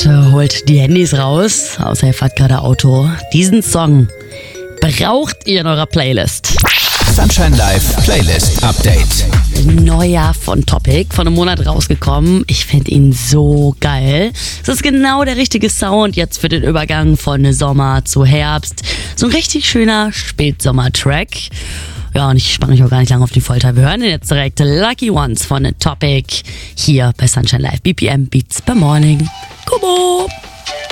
und holt die Handys raus, außer ihr fahrt gerade Auto. Diesen Song braucht ihr in eurer Playlist. Sunshine Live Playlist Update. Neuer von Topic, von einem Monat rausgekommen. Ich finde ihn so geil. Es ist genau der richtige Sound jetzt für den Übergang von Sommer zu Herbst. So ein richtig schöner Spätsommer-Track. Ja, und ich spanne mich auch gar nicht lange auf die Folter. Wir hören den jetzt direkt. Lucky Ones von Topic hier bei Sunshine Live. BPM Beats per Morning. Kubo!